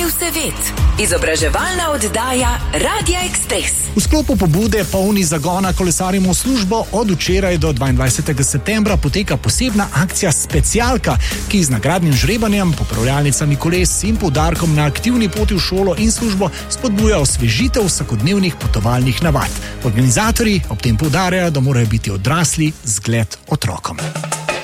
Živ se ved. Izobraževalna oddaja Radia Express. V sklopu pobude Polni zagona kolesarimo v službo od včeraj do 22. septembra poteka posebna akcija Specialka, ki z nagradnim žrebanjem, popravljalnicami koles in poudarkom na aktivni poti v šolo in službo spodbuja osvežitev vsakodnevnih potovalnih navad. Organizatorji ob tem poudarjajo, da morajo biti odrasli zgled otrokom.